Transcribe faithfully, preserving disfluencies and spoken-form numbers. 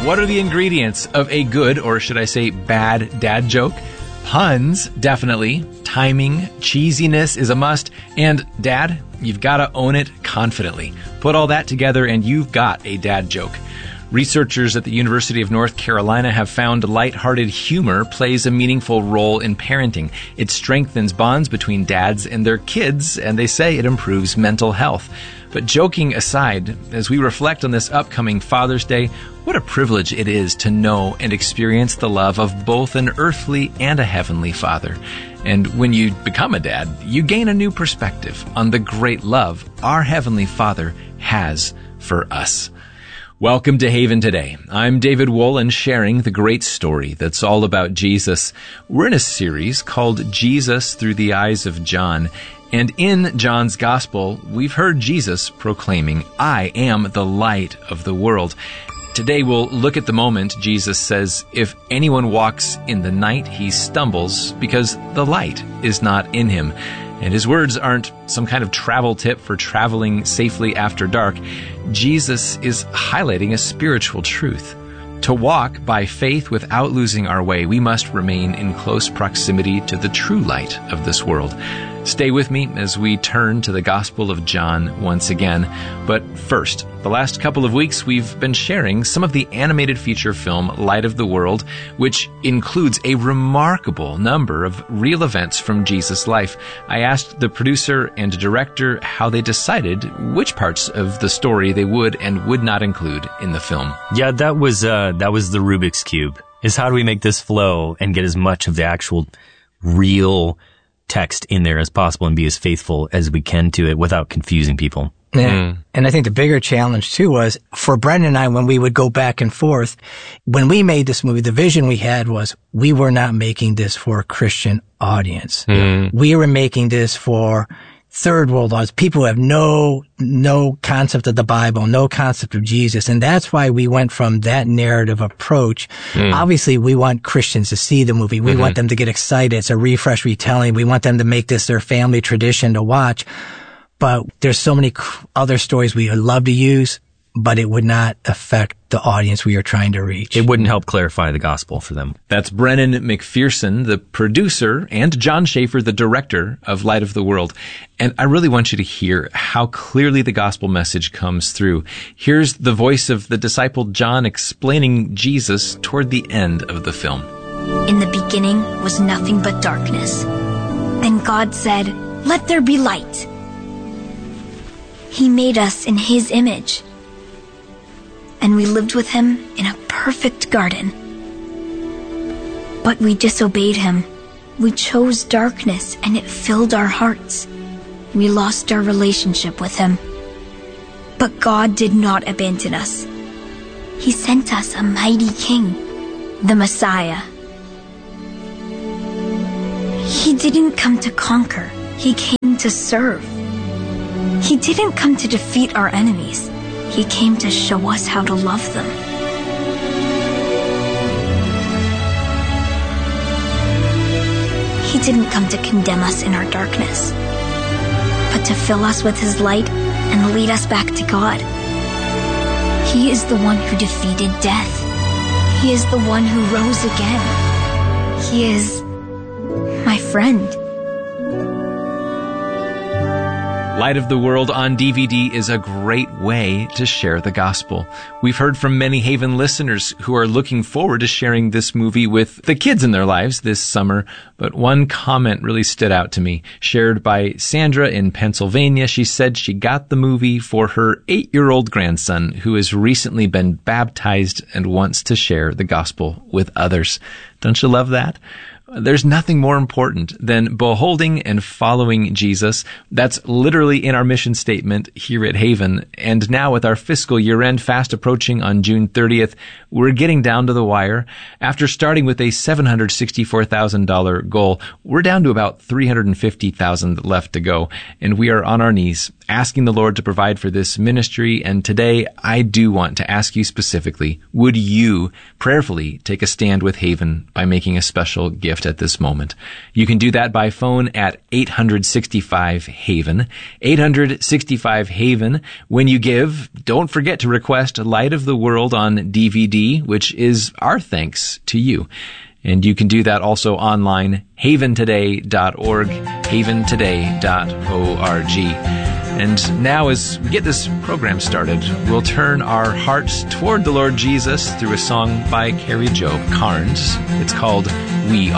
What are the ingredients of a good, or should I say bad, dad joke? Puns, definitely. Timing, cheesiness is a must. And dad, you've got to own it confidently. Put all that together and you've got a dad joke. Researchers at the University of North Carolina have found lighthearted humor plays a meaningful role in parenting. It strengthens bonds between dads and their kids, and they say it improves mental health. But joking aside, as we reflect on this upcoming Father's Day, what a privilege it is to know and experience the love of both an earthly and a heavenly Father. And when you become a dad, you gain a new perspective on the great love our Heavenly Father has for us. Welcome to Haven Today. I'm David Wolin, sharing the great story that's all about Jesus. We're in a series called Jesus Through the Eyes of John. And in John's Gospel, we've heard Jesus proclaiming, "I am the light of the world." Today we'll look at the moment Jesus says, if anyone walks in the night, he stumbles because the light is not in him. And his words aren't some kind of travel tip for traveling safely after dark. Jesus is highlighting a spiritual truth. To walk by faith without losing our way, we must remain in close proximity to the true light of this world. Stay with me as we turn to the Gospel of John once again. But first, the last couple of weeks we've been sharing some of the animated feature film Light of the World, which includes a remarkable number of real events from Jesus' life. I asked the producer and director how they decided which parts of the story they would and would not include in the film. Yeah, that was uh, that was the Rubik's Cube. Is how do we make this flow and get as much of the actual real text in there as possible and be as faithful as we can to it without confusing people. Yeah. Mm. And I think the bigger challenge too was for Brendan and I, when we would go back and forth, when we made this movie, the vision we had was we were not making this for a Christian audience. Mm. We were making this for third world audience, people who have no, no concept of the Bible, no concept of Jesus. And that's why we went from that narrative approach. Mm. Obviously, we want Christians to see the movie. We mm-hmm. want them to get excited. It's a refresh retelling. We want them to make this their family tradition to watch. But there's so many other stories we would love to use, but it would not affect the audience we are trying to reach. It wouldn't help clarify the gospel for them. That's Brennan McPherson, the producer, and John Schaefer, the director of Light of the World. And I really want you to hear how clearly the gospel message comes through. Here's the voice of the disciple John explaining Jesus toward the end of the film. In the beginning was nothing but darkness. Then God said, "Let there be light." He made us in His image. And we lived with Him in a perfect garden. But we disobeyed Him. We chose darkness, and it filled our hearts. We lost our relationship with Him. But God did not abandon us. He sent us a mighty King, the Messiah. He didn't come to conquer. He came to serve. He didn't come to defeat our enemies. He came to show us how to love them. He didn't come to condemn us in our darkness, but to fill us with His light and lead us back to God. He is the one who defeated death. He is the one who rose again. He is my friend. Light of the World on D V D is a great way to share the gospel. We've heard from many Haven listeners who are looking forward to sharing this movie with the kids in their lives this summer, but one comment really stood out to me, shared by Sandra in Pennsylvania. She said she got the movie for her eight-year-old grandson who has recently been baptized and wants to share the gospel with others. Don't you love that? There's nothing more important than beholding and following Jesus. That's literally in our mission statement here at Haven. And now with our fiscal year end fast approaching on June thirtieth, we're getting down to the wire. After starting with a seven hundred sixty-four thousand dollars goal, we're down to about three hundred fifty thousand dollars left to go. And we are on our knees asking the Lord to provide for this ministry. And today, I do want to ask you specifically, would you prayerfully take a stand with Haven by making a special gift at this moment? You can do that by phone at eight hundred sixty-five Haven. eight hundred sixty-five Haven. When you give, don't forget to request Light of the World on D V D, which is our thanks to you. And you can do that also online, haven today dot org, haven today dot org. And now as we get this program started, we'll turn our hearts toward the Lord Jesus through a song by Carrie Jo Carnes. It's called We